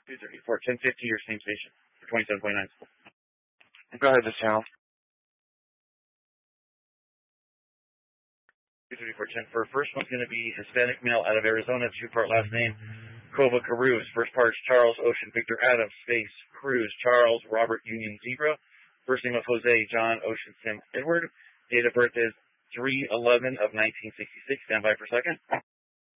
234, 1050, your same station for 2729. Go ahead, this channel. 234, 10. For first one's going to be Hispanic male out of Arizona, two-part last name, Kova Cruz. First part's Charles Ocean Victor Adams, space, Cruz, Charles Robert Union Zebra. First name of Jose John Ocean Sim Edward. Date of birth is 3/11 of 1966. Stand by for a second.